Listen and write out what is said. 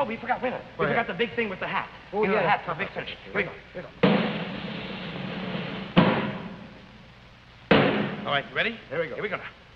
we forgot. Wait a minute. We forgot the big thing with the hat. Oh, you know, yeah. the hat for big finish. Here we go. Here we go. All right, you ready? Here we go. Here we go now.